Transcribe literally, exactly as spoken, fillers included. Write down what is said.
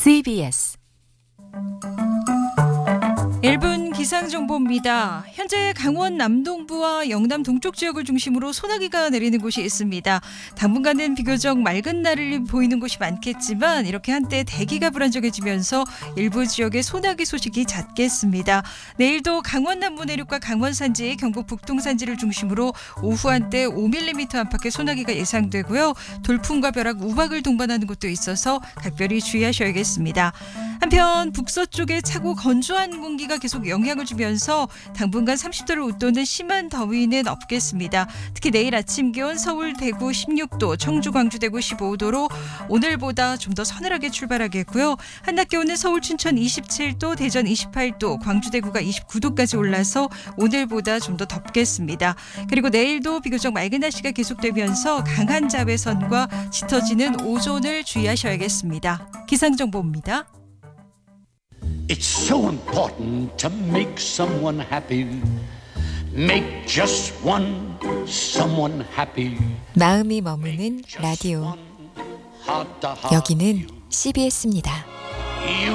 씨비에스 일 분 기상정보입니다. 현재 강원 남동부와 영남 동쪽 지역을 중심으로 소나기가 내리는 곳이 있습니다. 당분간은 비교적 맑은 날이 보이는 곳이 많겠지만 이렇게 한때 대기가 불안정해지면서 일부 지역에 소나기 소식이 잦겠습니다. 내일도 강원 남부 내륙과 강원 산지, 경북 북동 산지를 중심으로 오후 한때 오 밀리미터 안팎의 소나기가 예상되고요. 돌풍과 벼락, 우박을 동반하는 곳도 있어서 각별히 주의하셔야겠습니다. 한편 북서쪽에 차고 건조한 공기가 계속 영향을 주면서 당분간 삼십 도를 웃도는 심한 더위는 없겠습니다. 특히 내일 아침 기온 서울, 대구 십육 도, 청주, 광주, 대구 십오 도로 오늘보다 좀 더 서늘하게 출발하겠고요. 한낮 기온은 서울, 춘천 이십칠 도, 대전 이십팔 도, 광주, 대구가 이십구 도까지 올라서 오늘보다 좀 더 덥겠습니다. 그리고 내일도 비교적 맑은 날씨가 계속되면서 강한 자외선과 짙어지는 오존을 주의하셔야겠습니다. 기상정보입니다. It's so important to make someone happy. Make just one someone happy. 마음이 머무는 라디오. 여기는 씨비에스입니다.